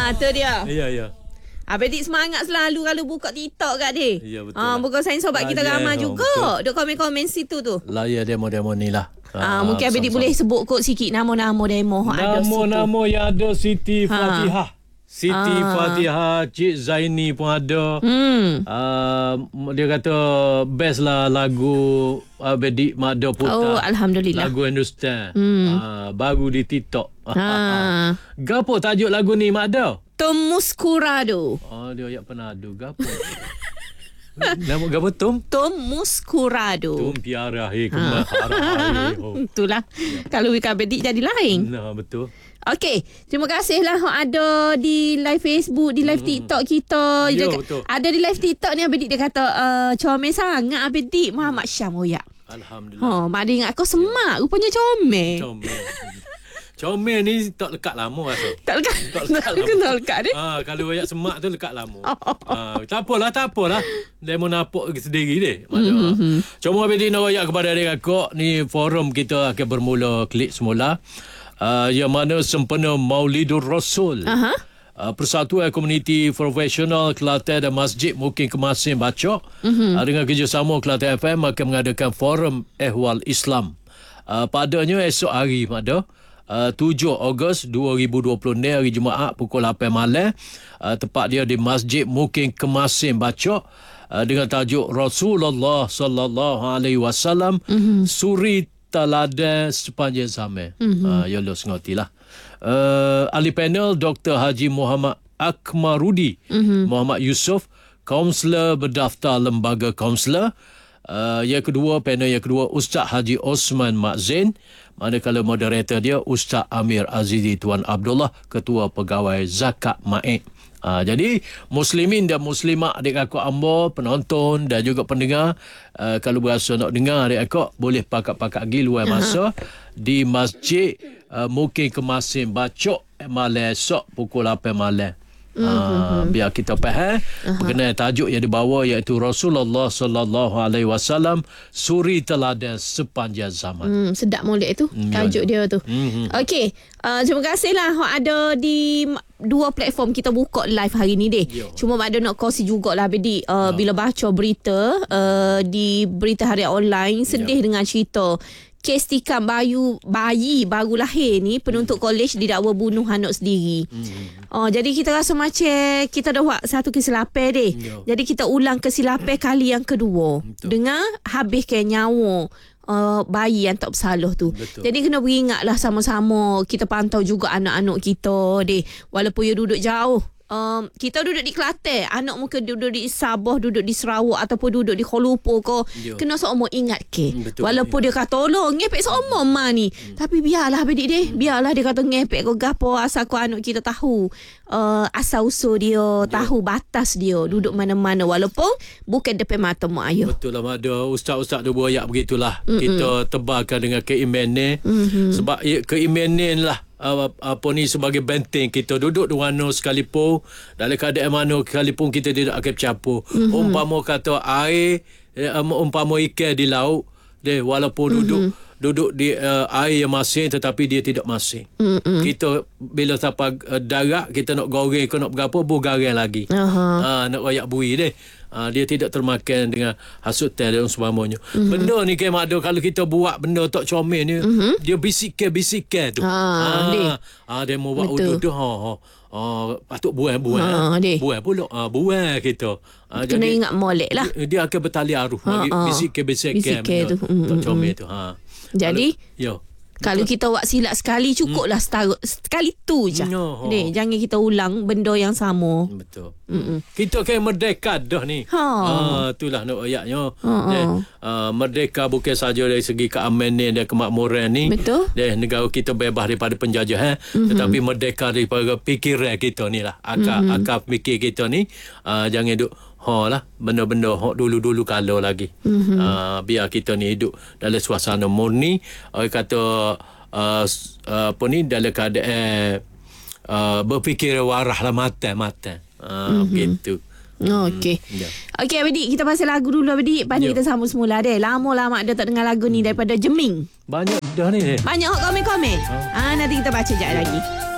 Tu dia. Ya. Adik semangat selalu kalau buka TikTok kat dia. Ya, betul. Bukan sayang sobat kita ramai juga. Duk komen-komen situ tu. Lah ya demo-demo ni lah. Mungkin Adik boleh sebut kot sikit nama-nama demo ada situ. Nama-nama yang ada Siti Fatihah. Siti Fatihah, Cik Zaini pun ada. Dia kata best lah lagu Adik Mada Putar. Alhamdulillah. Lagu Hindustan. Baru di TikTok. Gapo tajuk lagu ni Mada? Tom Muskurado. Dia ayat pernah ada. Gapo? Nama gapo Tom? Tom Muskurado. Tom piara kemar harah. Itulah. Kalau Wika Bedik jadi lain. Nah, betul. Okey, terima kasihlah ada di live Facebook, di live TikTok kita. Betul. Ada di live TikTok ni Abedik dia kata comel sangat Abedik Muhammad Syam Royak. Alhamdulillah. Mak dia ingat kau semak, rupanya comel. Comel ni tak lekat lama rasa. Tak lekat dia. Kalau banyak semak tu lekat lama. Tak apalah. Dia mau napuk sendiri dia. Cuma Abedik nak royak kepada adik-akak ni, forum kita akan bermula klik semula. Yang mana sempena Maulidur Rasul. Persatuan Komuniti Profesional Kelantan dan Masjid Mukim Kemasin Bacok dengan kerjasama Kelantan FM akan mengadakan forum ehwal Islam. Padanya esok hari pada 7 Ogos 2020 ni, hari Jumaat pukul 8 malam. Tepat dia di Masjid Mukim Kemasin Bacok dengan tajuk Rasulullah sallallahu alaihi wasallam suri teladan sepanjang zaman. Yalah sengotilah. Ahli panel Dr. Haji Muhammad Akmarudi, Muhammad Yusof, kaunselor berdaftar Lembaga Kaunselor. Panel yang kedua Ustaz Haji Osman Mak Zain, manakala moderator dia Ustaz Amir Azizi Tuan Abdullah, Ketua Pegawai Zakat Maid. Jadi muslimin dan muslimat adik-akak amba, penonton dan juga pendengar, kalau berasa nak dengar adik-akak boleh pakat-pakat pergi luar masa di Masjid Mukim Kemasin Bacok malam esok pukul 8 malam. Biar kita faham mengenai tajuk yang dibawa, iaitu Rasulullah sallallahu alaihi wasallam suri teladan sepanjang zaman. Sedap molek tu tajuk dia tu. Okey, terima kasihlah ada di dua platform kita buka live hari ni deh. Cuma ada nak kongsi jugalah Bedik, bila baca berita di Berita Harian Online, sedih dengan cerita kes tikam bayi baru lahir ni, penuntut kolej didakwa bunuh anak sendiri. Jadi kita rasa macam kita dah buat satu kesilapan deh. Jadi kita ulang kesilapan kali yang kedua. Dengan habiskan nyawa bayi yang tak bersalah tu. Jadi kena beringatlah sama-sama. Kita pantau juga anak-anak kita deh. Walaupun dia duduk jauh. Kita duduk di Kelantan, anak muka duduk di Sabah, duduk di Sarawak ataupun duduk di Kuala Lumpur ko, kena seumur ingat ke. Walaupun dia kata tolong ngepek seumur ma ni, tapi biarlah Bedik deh, biarlah dia kata ngepek ko gapo, asal ko anak kita tahu asal usul dia, tahu batas dia, duduk mana-mana walaupun bukan depan mata mak ayah. Betul lah, ada ustaz-ustaz tu buayak begitulah. Kita tebarkan dengan keimanan. Sebab keimanan lah sebagai benteng kita. Duduk di mana sekalipun, dalam keadaan mana sekalipun, kita tidak akan bercampur. Umpama kata air, umpama ikan di laut, walaupun duduk di air yang masin tetapi dia tidak masin. Kita bila sampai darat, kita nak goreng ke nak berapa, bergarang lagi. Nak royak bui deh. Dia tidak termakan dengan hasutan dan sebagainya. Benda ni kan ada, kalau kita buat benda tak comel ni, dia bisikan tu. Dia mau buat uduk tu. Patut buang pula. Buang kita. Kena jadi, ingat molek lah. Dia akan bertali arus. Bisikan tu. Tak comel tu. Jadi kalau kita buat silap sekali, cukuplah sekali tu je. Jangan kita ulang benda yang sama. Betul. Kita kan merdeka dah ni. Itulah nak ayatnya. Merdeka bukan saja dari segi keamanan dan kemakmuran ni. Betul. Negara kita bebas daripada penjajahan, tetapi merdeka daripada fikiran kita ni lah. Akal fikir kita ni. Jangan duk lah benda-benda dulu-dulu kalau lagi. Biar kita ni hidup dalam suasana murni. Orang kata dalam keadaan berfikir warah lah, matang. Begitu. Okey. Okey Abedik, kita pasal lagu dulu Abedik. Lepas ni kita sambung semula deh. Lama-lama ada tak dengar lagu ni daripada Jeming. Banyak dah ni. Banyak komen-komen. Nanti kita baca sekejap lagi.